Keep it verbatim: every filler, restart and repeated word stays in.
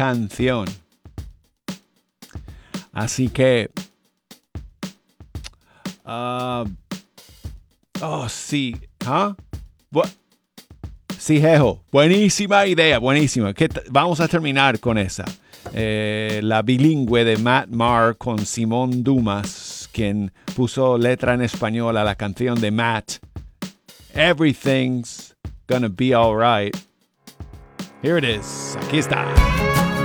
canción. Así que... Uh, oh, sí. ¿Ah? ¿Huh? Sí, Jejo. Buenísima idea, buenísima. ¿Qué t- Vamos a terminar con esa. Eh, la bilingüe de Matt Maher con Simón Dumas, quien puso letra en español a la canción de Matt. Everything's gonna be alright. Here it is. Aquí está.